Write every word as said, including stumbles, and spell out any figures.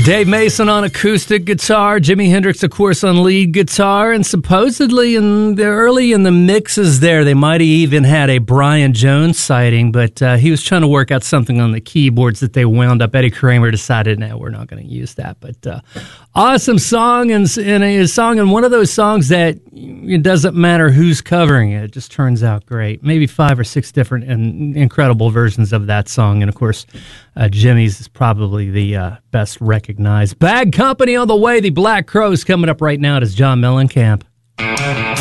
Dave Mason on acoustic guitar, Jimi Hendrix, of course, on lead guitar, and supposedly in the early in the mixes there, they might have even had a Brian Jones sighting, but uh, he was trying to work out something on the keyboards that they wound up. Eddie Kramer decided, no, we're not going to use that. But uh, awesome song, and, and a song, and one of those songs that it doesn't matter who's covering it, it just turns out great. Maybe five or six different and incredible versions of that song, and of course, uh, Jimmy's is probably the uh, best recognized. Bad Company on the way. The Black Crowes coming up right now. It is John Mellencamp.